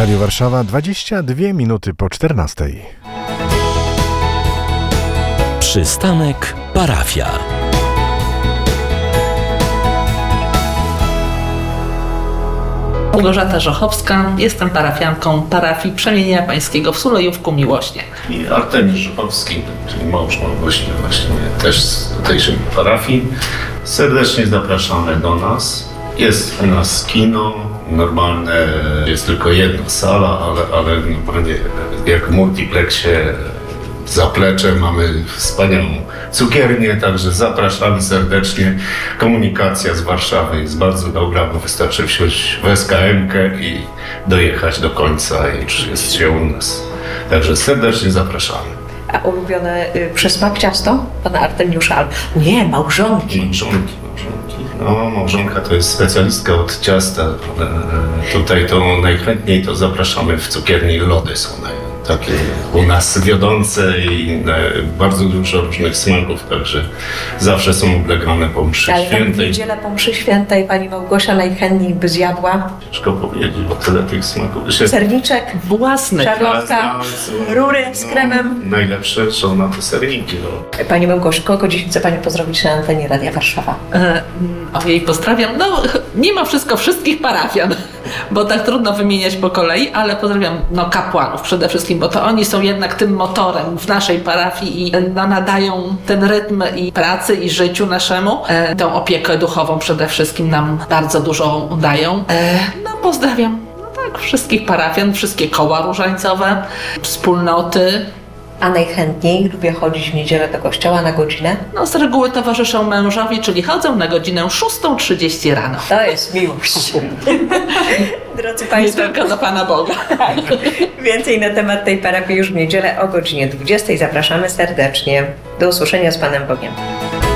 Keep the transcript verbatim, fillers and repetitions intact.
Radio Warszawa, dwadzieścia dwie minuty po czternastej. Przystanek Parafia. Małgorzata Żochowska, jestem parafianką parafii Przemienienia Pańskiego w Sulejówku Miłośnie. I Artemiusz Żochowski, czyli mąż Małgosi, właśnie też z tutejszej parafii. Serdecznie zapraszamy do nas. Jest u nas kino, normalne jest tylko jedna sala, ale, ale normalnie jak w multiplexie zaplecze, mamy wspaniałą cukiernię, także zapraszamy serdecznie. Komunikacja z Warszawy jest bardzo dobra, bo wystarczy wsiąść w es ka emkę i dojechać do końca i już jest się u nas. Także serdecznie zapraszamy. A ulubione y, przysmak ciasto pana Artemiusza? Nie, małżonki. Małżonki, małżonki. No, małżonka to jest specjalistka od ciasta, ale tutaj to najchętniej to zapraszamy w cukierni. Lody są naj, takie u nas wiodące i e, bardzo dużo różnych smaków, także zawsze są oblegane po mszy Ale świętej. w niedzielę po mszy świętej pani Małgosia najchętniej by zjadła Ciężko powiedzieć, bo tyle tych smaków. Się... serniczek, Własny. szarlotka, rury z kremem. No, najlepsze są na te serniki. No. Pani Małgosiu, kogo dziś chce pani pozdrowić na antenie Radia Warszawa? E, ojej, pozdrawiam, no mimo wszystko wszystkich parafian, bo tak trudno wymieniać po kolei, ale pozdrawiam no, kapłanów przede wszystkim, bo to oni są jednak tym motorem w naszej parafii i no, nadają ten rytm i pracy i życiu naszemu. E, tą opiekę duchową przede wszystkim nam bardzo dużo dają. E, no pozdrawiam no, tak, wszystkich parafian, wszystkie koła różańcowe, wspólnoty. A najchętniej lubię chodzić w niedzielę do kościoła na godzinę? No z reguły towarzyszą mężowi, czyli chodzą na godzinę szósta trzydzieści rano. To jest miłość. Drodzy Nie Państwo, tylko do Pana Boga. tak. Więcej na temat tej parafii już w niedzielę o godzinie dwudziestej. Zapraszamy serdecznie. Do usłyszenia z Panem Bogiem.